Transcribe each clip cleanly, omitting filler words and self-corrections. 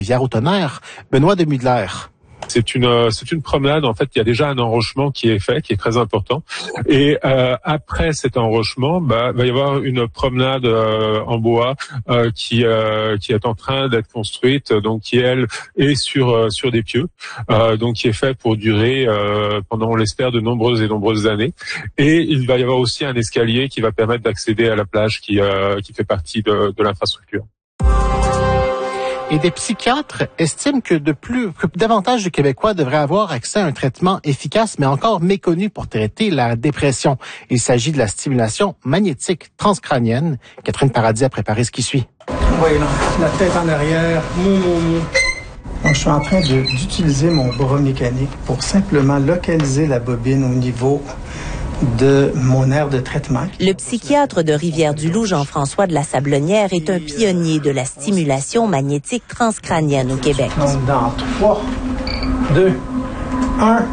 Rivière-au-Tonnerre, Benoît de Mudler. C'est une promenade, en fait, il y a déjà un enrochement qui est fait, qui est très important. Et après cet enrochement, va y avoir une promenade en bois qui est en train d'être construite, donc qui elle est sur des pieux, donc qui est fait pour durer pendant, on l'espère, de nombreuses et nombreuses années. Et il va y avoir aussi un escalier qui va permettre d'accéder à la plage qui fait partie de l'infrastructure. Et des psychiatres estiment que davantage de Québécois devraient avoir accès à un traitement efficace, mais encore méconnu pour traiter la dépression. Il s'agit de la stimulation magnétique transcrânienne. Catherine Paradis a préparé ce qui suit. Oui, la tête en arrière, Donc, je suis en train d'utiliser mon bras mécanique pour simplement localiser la bobine au niveau de mon aire de traitement. Le psychiatre de Rivière-du-Loup, Jean-François de la Sablonnière, est un pionnier de la stimulation magnétique transcrânienne au Québec. Donc, dans 3, 2, 1.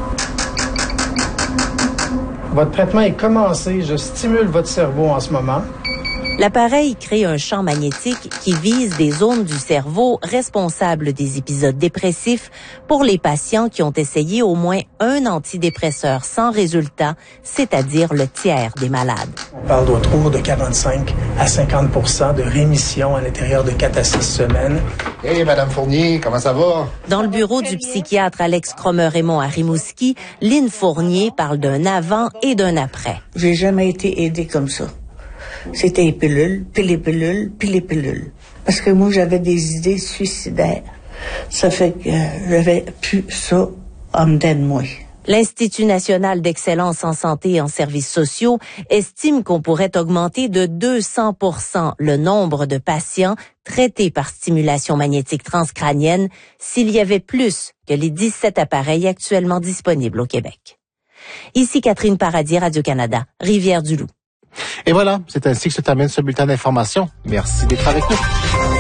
Votre traitement est commencé. Je stimule votre cerveau en ce moment. L'appareil crée un champ magnétique qui vise des zones du cerveau responsables des épisodes dépressifs pour les patients qui ont essayé au moins un antidépresseur sans résultat, c'est-à-dire le tiers des malades. On parle d'autour de 45 à 50% de rémission à l'intérieur de 4 à 6 semaines. Hey, Madame Fournier, comment ça va? Dans le bureau du psychiatre Alex Cromer-Raymond à Rimouski, Lynne Fournier parle d'un avant et d'un après. J'ai jamais été aidée comme ça. C'était les pilules, puis les pilules, puis les pilules. Parce que moi, j'avais des idées suicidaires. Ça fait que j'avais plus ça en dedans de moi. L'Institut national d'excellence en santé et en services sociaux estime qu'on pourrait augmenter de 200% le nombre de patients traités par stimulation magnétique transcrânienne s'il y avait plus que les 17 appareils actuellement disponibles au Québec. Ici Catherine Paradis, Radio-Canada, Rivière-du-Loup. Et voilà, c'est ainsi que se termine ce bulletin d'information. Merci d'être avec nous.